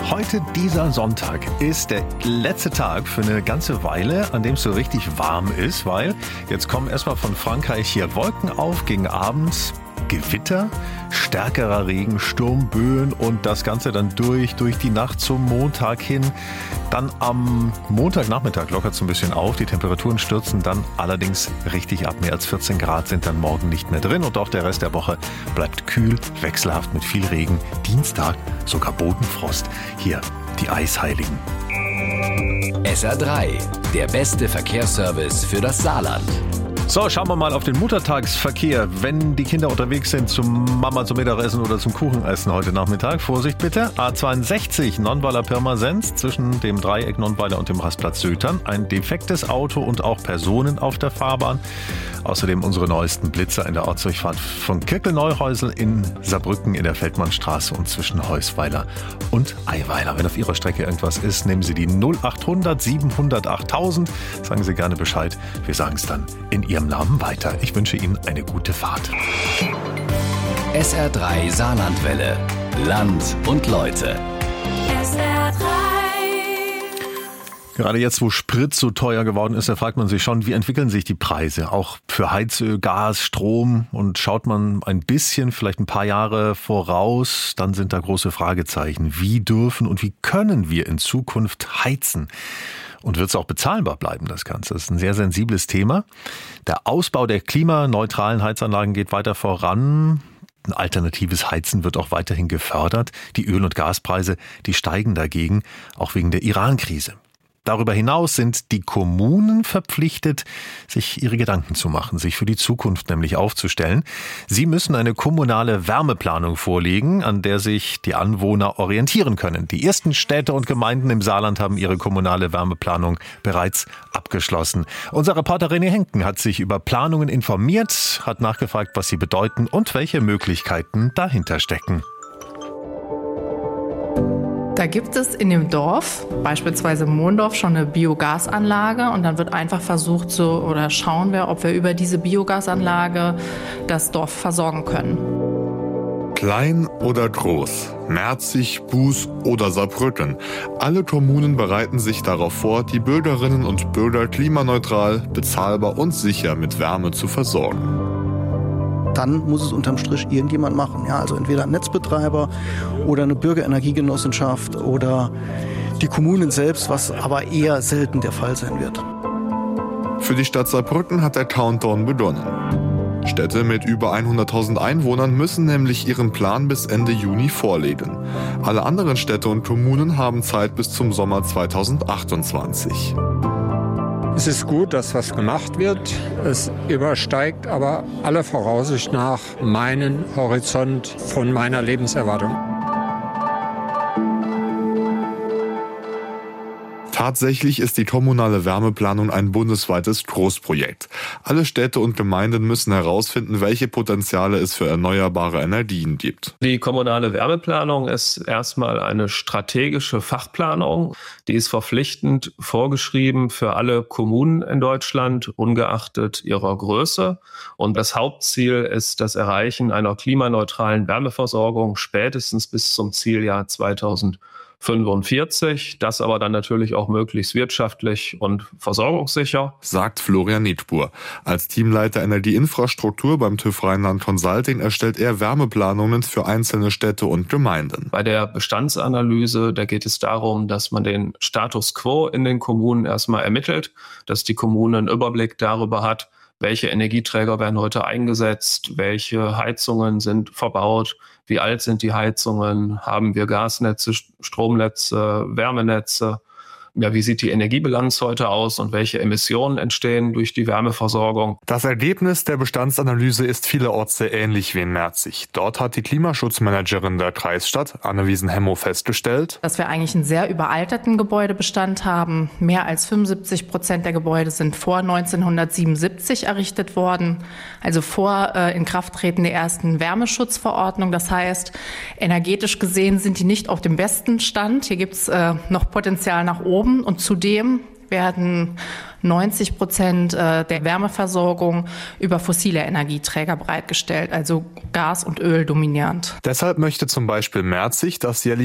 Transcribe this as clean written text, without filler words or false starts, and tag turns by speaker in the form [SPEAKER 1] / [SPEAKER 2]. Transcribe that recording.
[SPEAKER 1] Heute, dieser Sonntag, ist der letzte Tag für eine ganze Weile, an dem es so richtig warm ist, weil jetzt kommen erstmal von Frankreich hier Wolken auf, gegen Abend Gewitter, stärkerer Regen, Sturmböen und das Ganze dann durch die Nacht zum Montag hin. Dann am Montagnachmittag lockert es ein bisschen auf, die Temperaturen stürzen dann allerdings richtig ab. Mehr als 14 Grad sind dann morgen nicht mehr drin und auch der Rest der Woche bleibt kühl, wechselhaft mit viel Regen. Dienstag sogar Bodenfrost. Hier die Eisheiligen.
[SPEAKER 2] SR3, der beste Verkehrsservice für das Saarland.
[SPEAKER 1] So, schauen wir mal auf den Muttertagsverkehr. Wenn die Kinder unterwegs sind zum Mama zum Mittagessen oder zum Kuchenessen heute Nachmittag, Vorsicht bitte. A62 Nonnweiler-Pirmasens zwischen dem Dreieck Nonnweiler und dem Rastplatz Sötern. Ein defektes Auto und auch Personen auf der Fahrbahn. Außerdem unsere neuesten Blitzer in der Ortsdurchfahrt von Kirkel-Neuhäusel in Saarbrücken in der Feldmannstraße und zwischen Heusweiler und Eiweiler. Wenn auf Ihrer Strecke irgendwas ist, nehmen Sie die 0800 700 8000. Sagen Sie gerne Bescheid. Wir sagen es dann in Ihrem Namen weiter. Ich wünsche Ihnen eine gute Fahrt.
[SPEAKER 2] SR3 Saarlandwelle. Land und Leute.
[SPEAKER 3] SR3.
[SPEAKER 1] Gerade jetzt, wo Sprit so teuer geworden ist, da fragt man sich schon, wie entwickeln sich die Preise? Auch für Heizöl, Gas, Strom. Und schaut man ein bisschen, vielleicht ein paar Jahre voraus, dann sind da große Fragezeichen. Wie dürfen und wie können wir in Zukunft heizen? Und wird es auch bezahlbar bleiben, das Ganze? Das ist ein sehr sensibles Thema. Der Ausbau der klimaneutralen Heizanlagen geht weiter voran. Ein alternatives Heizen wird auch weiterhin gefördert. Die Öl- und Gaspreise, die steigen dagegen, auch wegen der Iran-Krise. Darüber hinaus sind die Kommunen verpflichtet, sich ihre Gedanken zu machen, sich für die Zukunft nämlich aufzustellen. Sie müssen eine kommunale Wärmeplanung vorlegen, an der sich die Anwohner orientieren können. Die ersten Städte und Gemeinden im Saarland haben ihre kommunale Wärmeplanung bereits abgeschlossen. Unser Reporter René Henken hat sich über Planungen informiert, hat nachgefragt, was sie bedeuten und welche Möglichkeiten dahinter stecken.
[SPEAKER 4] Da gibt es in dem Dorf, beispielsweise Mondorf, schon eine Biogasanlage und dann wird einfach versucht, schauen wir, ob wir über diese Biogasanlage das Dorf versorgen können.
[SPEAKER 5] Klein oder groß, Merzig, Buß oder Saarbrücken. Alle Kommunen bereiten sich darauf vor, die Bürgerinnen und Bürger klimaneutral, bezahlbar und sicher mit Wärme zu versorgen.
[SPEAKER 6] Dann muss es unterm Strich irgendjemand machen. Ja, also entweder ein Netzbetreiber oder eine Bürgerenergiegenossenschaft oder die Kommunen selbst, was aber eher selten der Fall sein wird.
[SPEAKER 5] Für die Stadt Saarbrücken hat der Countdown begonnen. Städte mit über 100.000 Einwohnern müssen nämlich ihren Plan bis Ende Juni vorlegen. Alle anderen Städte und Kommunen haben Zeit bis zum Sommer 2028.
[SPEAKER 7] Es ist gut, dass was gemacht wird. Es übersteigt aber aller Voraussicht nach meinen Horizont von meiner Lebenserwartung.
[SPEAKER 5] Tatsächlich ist die kommunale Wärmeplanung ein bundesweites Großprojekt. Alle Städte und Gemeinden müssen herausfinden, welche Potenziale es für erneuerbare Energien gibt.
[SPEAKER 8] Die kommunale Wärmeplanung ist erstmal eine strategische Fachplanung. Die ist verpflichtend vorgeschrieben für alle Kommunen in Deutschland, ungeachtet ihrer Größe. Und das Hauptziel ist das Erreichen einer klimaneutralen Wärmeversorgung spätestens bis zum Zieljahr 2045, das aber dann natürlich auch möglichst wirtschaftlich und versorgungssicher,
[SPEAKER 5] sagt Florian Nietspur. Als Teamleiter Energieinfrastruktur beim TÜV Rheinland Consulting erstellt er Wärmeplanungen für einzelne Städte und Gemeinden.
[SPEAKER 8] Bei der Bestandsanalyse, da geht es darum, dass man den Status quo in den Kommunen erstmal ermittelt, dass die Kommune einen Überblick darüber hat, welche Energieträger werden heute eingesetzt, welche Heizungen sind verbaut, wie alt sind die Heizungen, haben wir Gasnetze, Stromnetze, Wärmenetze. Ja, wie sieht die Energiebilanz heute aus und welche Emissionen entstehen durch die Wärmeversorgung?
[SPEAKER 5] Das Ergebnis der Bestandsanalyse ist vielerorts sehr ähnlich wie in Merzig. Dort hat die Klimaschutzmanagerin der Kreisstadt, Anne-Wiesen Hemmo, festgestellt,
[SPEAKER 4] dass wir eigentlich einen sehr überalterten Gebäudebestand haben. Mehr als 75% der Gebäude sind vor 1977 errichtet worden, also vor Inkrafttreten der ersten Wärmeschutzverordnung. Das heißt, energetisch gesehen sind die nicht auf dem besten Stand. Hier gibt es noch Potenzial nach oben. Und zudem werden 90% der Wärmeversorgung über fossile Energieträger bereitgestellt, also Gas und Öl dominierend.
[SPEAKER 5] Deshalb möchte zum Beispiel Merzig, dass jährlich